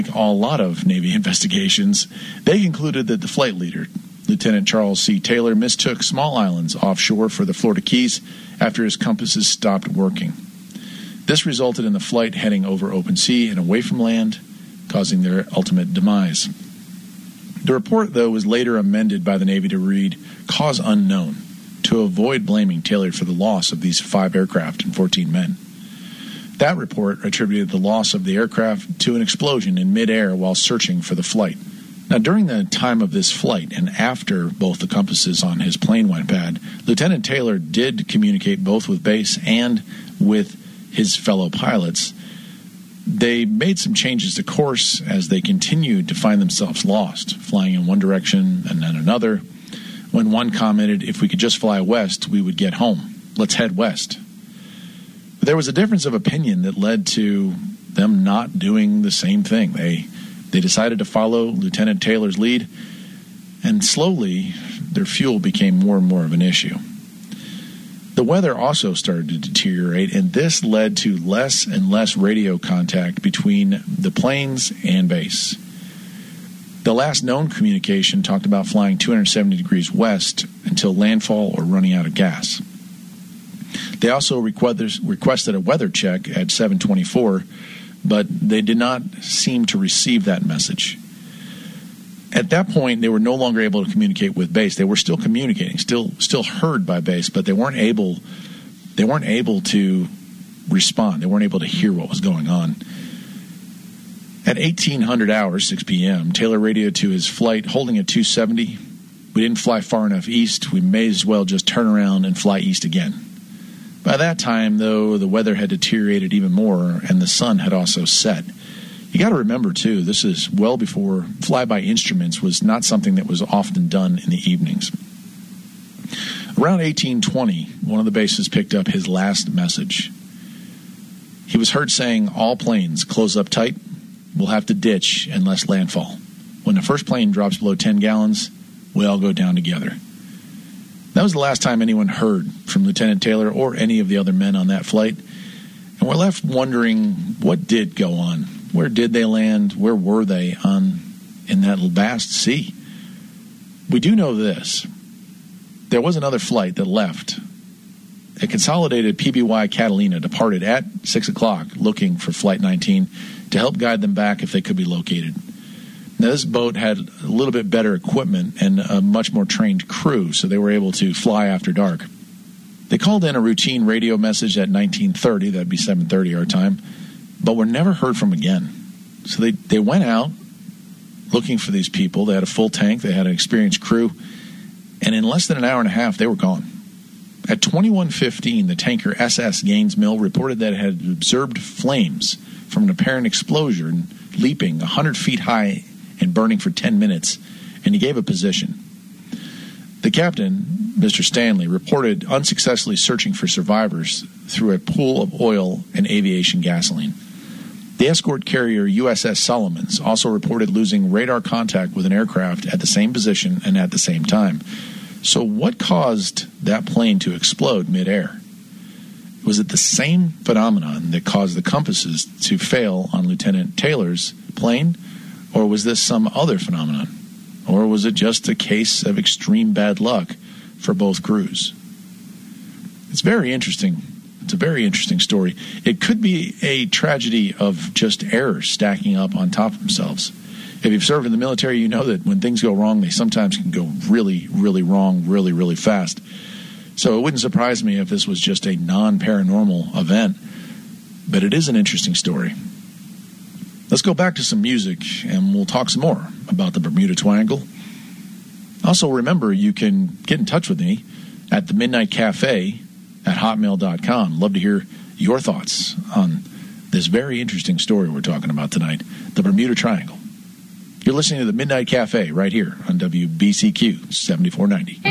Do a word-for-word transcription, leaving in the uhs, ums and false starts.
A lot of Navy investigations, they concluded that the flight leader, Lieutenant Charles C. Taylor, mistook small islands offshore for the Florida Keys after his compasses stopped working. This resulted in the flight heading over open sea and away from land, causing their ultimate demise. The report, though, was later amended by the Navy to read, "Cause unknown," to avoid blaming Taylor for the loss of these five aircraft and fourteen men. That report attributed the loss of the aircraft to an explosion in midair while searching for the flight. Now, during the time of this flight and after both the compasses on his plane went bad, Lieutenant Taylor did communicate both with base and with his fellow pilots. They made some changes to course as they continued to find themselves lost, flying in one direction and then another. When one commented, "If we could just fly west, we would get home. Let's head west." But there was a difference of opinion that led to them not doing the same thing. They they decided to follow Lieutenant Taylor's lead, and slowly their fuel became more and more of an issue. The weather also started to deteriorate, and this led to less and less radio contact between the planes and base. The last known communication talked about flying two hundred seventy degrees west until landfall or running out of gas. They also requested a weather check at seven twenty-four, but they did not seem to receive that message. At that point, they were no longer able to communicate with base. They were still communicating, still still heard by base, but they weren't able they weren't able to respond. They weren't able to hear what was going on. At eighteen hundred hours, six p.m., Taylor radioed to his flight holding at two seventy. "We didn't fly far enough east. We may as well just turn around and fly east again." By that time, though, the weather had deteriorated even more, and the sun had also set. You got to remember, too, this is well before flyby instruments was not something that was often done in the evenings. Around eighteen twenty, one of the bases picked up his last message. He was heard saying, "All planes, close up tight. We'll have to ditch unless landfall. When the first plane drops below ten gallons, we all go down together." That was the last time anyone heard from Lieutenant Taylor or any of the other men on that flight. And we're left wondering what did go on. Where did they land? Where were they on in that vast sea? We do know this. There was another flight that left. A consolidated P B Y Catalina departed at six o'clock looking for Flight nineteen to help guide them back if they could be located. Now, this boat had a little bit better equipment and a much more trained crew, so they were able to fly after dark. They called in a routine radio message at nineteen thirty, that'd be seven thirty our time, but were never heard from again. So they, they went out looking for these people. They had a full tank, they had an experienced crew, and in less than an hour and a half, they were gone. At twenty-one fifteen, the tanker S S Gaines Mill reported that it had observed flames from an apparent explosion leaping one hundred feet high and burning for ten minutes, and he gave a position. The captain, Mister Stanley, reported unsuccessfully searching for survivors through a pool of oil and aviation gasoline. The escort carrier U S S Solomons also reported losing radar contact with an aircraft at the same position and at the same time. So what caused that plane to explode midair? Was it the same phenomenon that caused the compasses to fail on Lieutenant Taylor's plane? Or was this some other phenomenon? Or was it just a case of extreme bad luck for both crews? It's very interesting. It's a very interesting story. It could be a tragedy of just errors stacking up on top of themselves. If you've served in the military, you know that when things go wrong, they sometimes can go really, really wrong, really, really fast. So it wouldn't surprise me if this was just a non-paranormal event. But it is an interesting story. Let's go back to some music, and we'll talk some more about the Bermuda Triangle. Also, remember, you can get in touch with me at the Midnight Cafe at hotmail dot com. Love to hear your thoughts on this very interesting story we're talking about tonight, the Bermuda Triangle. You're listening to the Midnight Cafe right here on W B C Q seventy-four ninety.